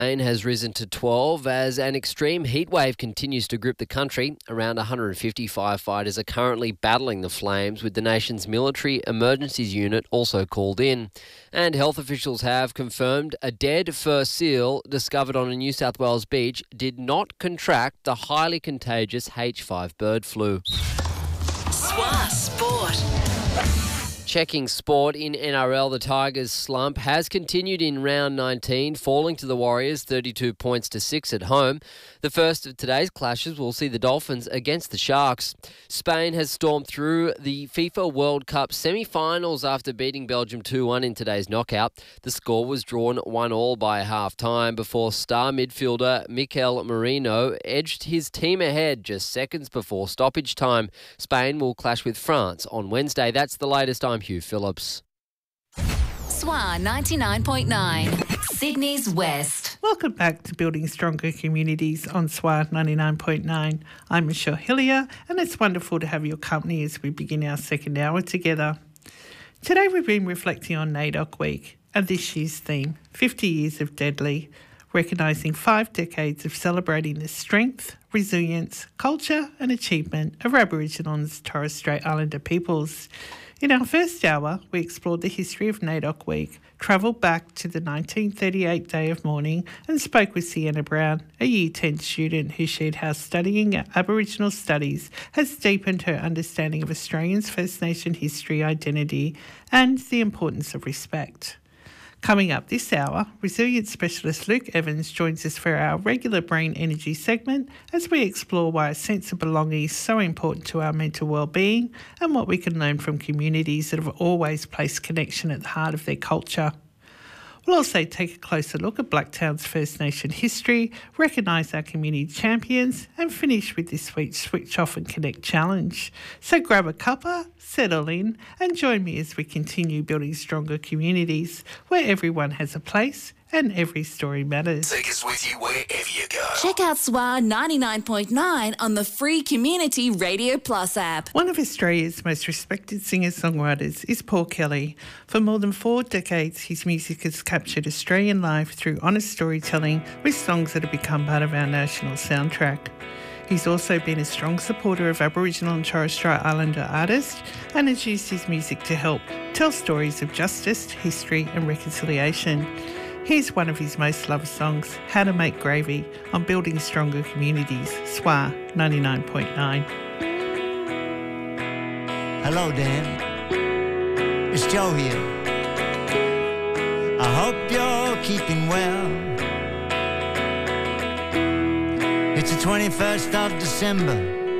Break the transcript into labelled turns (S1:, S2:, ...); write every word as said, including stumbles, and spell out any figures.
S1: Spain has risen to twelve as an extreme heatwave continues to grip the country. Around one hundred fifty firefighters are currently battling the flames, with the nation's military emergencies unit also called in. And health officials have confirmed a dead fur seal discovered on a New South Wales beach did not contract the highly contagious H five bird flu.
S2: S W A Sport.
S1: Checking sport in N R L, the Tigers' slump has continued in round nineteen, falling to the Warriors thirty-two points to six at home. The first of today's clashes will see the Dolphins against the Sharks. Spain has stormed through the FIFA World Cup semi-finals after beating Belgium two one in today's knockout. The score was drawn one all by half-time before star midfielder Mikel Merino edged his team ahead just seconds before stoppage time. Spain will clash with France on Wednesday. That's the latest. I'm Hugh Phillips.
S2: S W A ninety-nine point nine, Sydney's West.
S3: Welcome back to Building Stronger Communities on S W A ninety-nine point nine. I'm Michelle Hillier, and it's wonderful to have your company as we begin our second hour together. Today we've been reflecting on NAIDOC Week and this year's theme, fifty years of Deadly, recognising five decades of celebrating the strength, resilience, culture and achievement of Aboriginal and Torres Strait Islander peoples. In our first hour, we explored the history of NAIDOC Week, travelled back to the nineteen thirty-eight day of mourning and spoke with Sienna Brown, a Year ten student who shared how studying Aboriginal studies has deepened her understanding of Australians' First Nation history, identity and the importance of respect. Coming up this hour, resilience specialist Luke Evans joins us for our regular Brain Energy segment as we explore why a sense of belonging is so important to our mental well-being and what we can learn from communities that have always placed connection at the heart of their culture. We'll also take a closer look at Blacktown's First Nation history, recognise our community champions and finish with this week's Switch Off and Connect challenge. So grab a cuppa, settle in and join me as we continue building stronger communities where everyone has a place and every story matters.
S4: Take us with you wherever you go.
S2: Check out S W A ninety-nine point nine on the free Community Radio Plus app.
S3: One of Australia's most respected singer-songwriters is Paul Kelly. For more than four decades, his music has captured Australian life through honest storytelling with songs that have become part of our national soundtrack. He's also been a strong supporter of Aboriginal and Torres Strait Islander artists and has used his music to help tell stories of justice, history and reconciliation. Here's one of his most loved songs, How to Make Gravy, on Building Stronger Communities, S W A ninety-nine point nine.
S5: Hello, Dan. It's Joe here. I hope you're keeping well. It's the twenty-first of December,